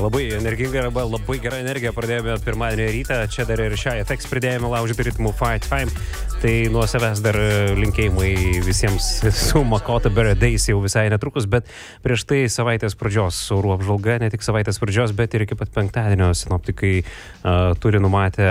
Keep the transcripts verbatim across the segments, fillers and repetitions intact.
labai energinga arba labai gera energija pradėjome pirmadienio rytą. Čia dar ir šią F X pridėjome laužyti ritmų Fight Time. Tai nuo savęs dar linkėjimai visiems su Makota Better Days jau visai netrukus, bet prieš tai savaitės pradžios orų apžvalga, ne tik savaitės pradžios, bet ir iki pat penktadienio sinoptikai uh, turi numatę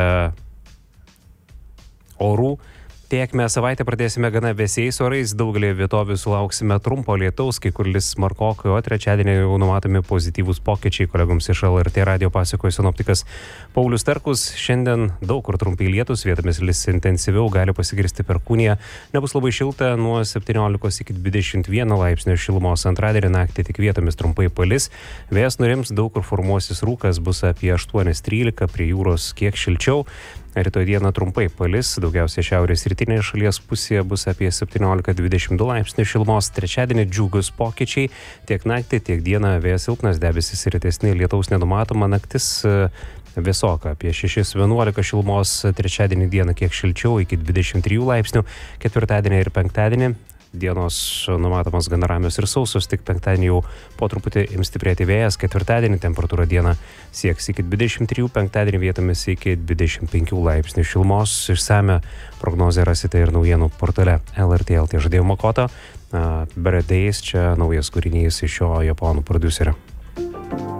orų. Tiekme savaitę pradėsime gana vėsiais orais, daugelį vietovių sulauksime trumpo lietaus, kai kur lis smarkokai, o trečiadienį jau numatomi pozityvūs pokyčiai. Kolegoms iš L R T radijo pasakoja sinoptikas Paulius Starkus. Šiandien daug kur trumpi lietus, vietomis lis intensyviau, gali pasigirsti perkūnija. Nebus labai šilta, nuo septyniolikos iki dvidešimt vieno laipsnio šilumos. Antradienį naktį tik vietomis trumpai palis. Vėjas nurims, daug kur formuosis rūkas, bus apie aštuoni trylika, prie jūros kiek šilčiau. Rytoj dieną trumpai palis, daugiausiai šiaurės rytinėje šalies pusėje bus apie septyniolika dvidešimt du laipsnių šilumos. Trečiadienį džiugus pokyčiai, tiek naktį, tiek dieną vėjas silpnas, debesis retesni, lietaus nenumatoma, naktis vėsoka, apie šeši vienuolika šilumos. Trečiadienį dieną kiek šilčiau, iki dvidešimt trijų laipsnių. Ketvirtadienį ir penktadienį dienos numatomas gana ramios ir sausos, tik penktadienį jau po truputį ims stiprėti vėjas. Ketvirtadienį temperatūra dieną sieks iki dvidešimt trijų, penktadienį vietomis iki dvidešimt penkių laipsnių šilumos. Išsame prognozę rasite ir naujienų portale L R T L T. Žadėjo Makota Better Days, čia naujas kūrinys iš šio japonų prodiuserio.